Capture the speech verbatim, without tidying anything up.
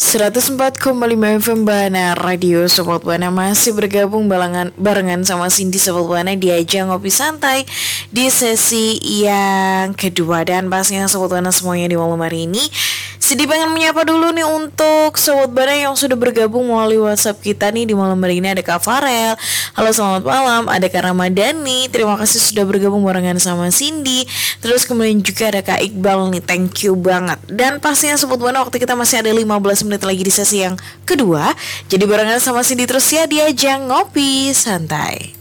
seratus empat koma lima F M Bana Radio Sobat Bana masih bergabung barengan, barengan sama Cindy Sobat Bana diajak ngopi santai di sesi yang kedua. Dan pastinya Sobat Bana semuanya di malam hari ini Cindy pengen menyapa dulu nih untuk Sobat Bana yang sudah bergabung melalui WhatsApp kita nih. Di malam hari ini ada Kak Farel, halo selamat malam. Ada Kak Ramadhani, terima kasih sudah bergabung barengan sama Cindy. Terus kemudian juga ada Kak Iqbal nih, thank you banget. Dan pastinya Sobat Bana waktu kita masih ada lima belas menit lagi di sesi yang kedua. Jadi barengan sama Cindy terus ya, diajak ngopi santai.